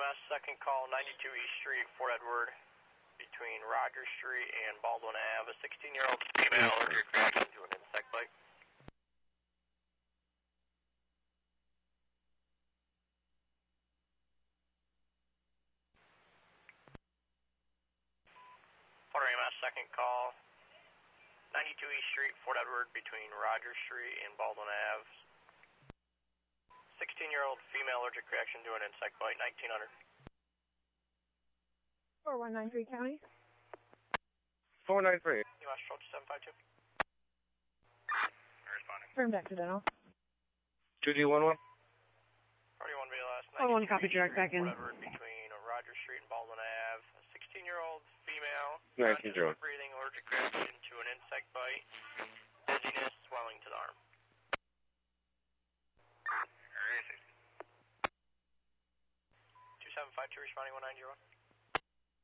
EMS, second call, 92 East Street, Fort Edward, between Rogers Street and Baldwin Ave. A 16-year-old female allergic reaction to an insect bite. Florida EMS, second call, 92 East Street, Fort Edward, between Rogers Street and Baldwin Ave. 16-year-old female allergic reaction to an insect bite, 1900. 4193 County. 493. US 752. Responding. Confirmed accidental. 2D11. 41 BLS. Oh, one copy, direct back in. Between Rogers Street and Baldwin Ave. A 16-year-old female. 19-0. Breathing allergic reaction to an insect bite. Dizziness, swelling to the arm. 2752 responding 1901.